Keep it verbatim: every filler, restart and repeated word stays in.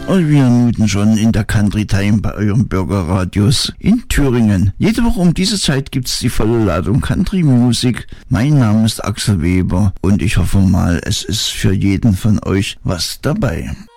Und wir minuten schon in der Country Time bei euren Bürgerradios in Thüringen. Jede Woche um diese Zeit gibt's die volle Ladung Country Music. Mein Name ist Axel Weber und ich hoffe mal, es ist für jeden von euch was dabei.